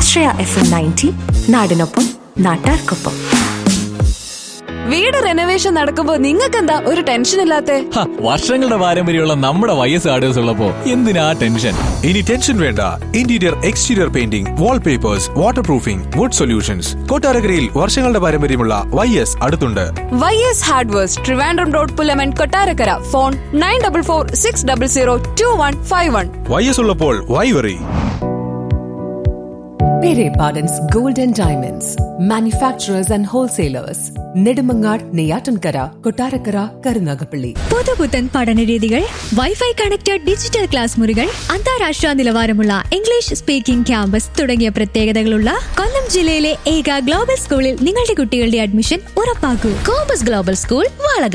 ആശ്രയ FM 90 നാടിനൊപ്പം നാട്ടാർക്കൊപ്പം. വീട് റെനോവേഷൻ നടക്കുമ്പോ നിങ്ങൾക്കെന്താ ഒരു ടെൻഷൻ ഇല്ലാത്തെ? വർഷങ്ങളുടെ പാരമ്പര്യമുള്ള നമ്മുടെ YS Hardwares ഉള്ളപ്പോ എന്തിനാ ടെൻഷൻ? ഇനി ടെൻഷൻ വേണ്ട. Interior exterior painting, wallpapers, water proofing, would solutions. കൊട്ടാരക്കരയിൽ വർഷങ്ങളുടെ പാരമ്പര്യമുള്ള YS അടുത്തുണ്ട്. YS Hardwares, Trivandrum road, Pullaman, Kottarakkara. Phone 9446002151. YS ഉള്ളപ്പോൾ why worry? Pere Pardon's Gold and Diamonds, manufacturers and wholesalers. Nedumangad, Neyyattinkara, Kottarakkara, Karunagappally. പുതുപുത്തൻ പഠനരീതികൾ, വൈഫൈ കണക്റ്റഡ് ഡിജിറ്റൽ ക്ലാസ് മുറികൾ, അന്താരാഷ്ട്ര നിലവാരമുള്ള ഇംഗ്ലീഷ് സ്പീക്കിംഗ് ക്യാമ്പസ് തുടങ്ങിയ പ്രത്യേകതകളുള്ള കൊല്ലം ജില്ലയിലെ ഏക ഗ്ലോബൽ സ്കൂളിൽ നിങ്ങളുടെ കുട്ടികളുടെ അഡ്മിഷൻ ഉറപ്പാക്കൂ. Compass global school, വാളക.